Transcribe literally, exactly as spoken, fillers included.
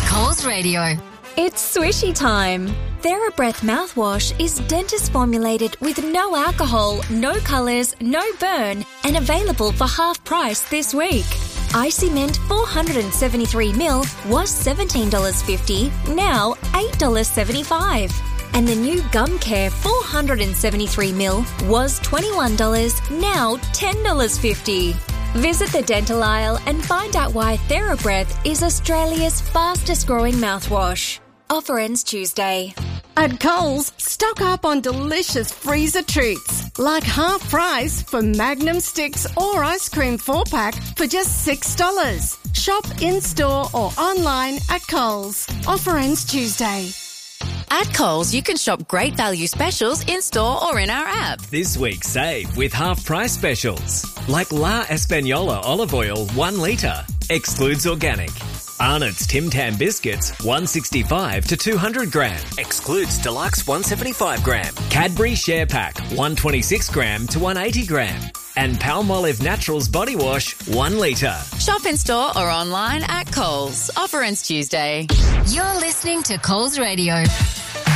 Coles Radio. It's swishy time. TheraBreath mouthwash is dentist formulated with no alcohol, no colours, no burn, and available for half price this week. Icy Mint four hundred seventy-three milliliters was seventeen dollars fifty, now eight dollars seventy-five. And the new Gum Care four hundred seventy-three milliliters was twenty-one dollars, now ten dollars fifty. Visit the dental aisle and find out why TheraBreath is Australia's fastest growing mouthwash. Offer ends Tuesday. At Coles, stock up on delicious freezer treats, like half price for Magnum sticks or ice cream four-pack for just six dollars. Shop in-store or online at Coles. Offer ends Tuesday. At Coles, you can shop great value specials in-store or in our app. This week, save with half-price specials. Like La Española olive oil, one litre. Excludes organic. Arnott's Tim Tam biscuits, one sixty-five to two hundred gram. Excludes deluxe, one seventy-five gram. Cadbury Share Pack, one twenty-six gram to one eighty gram. And Palmolive Naturals body wash, one litre. Shop in-store or online at Coles. Offer ends Tuesday. You're listening to Coles Radio.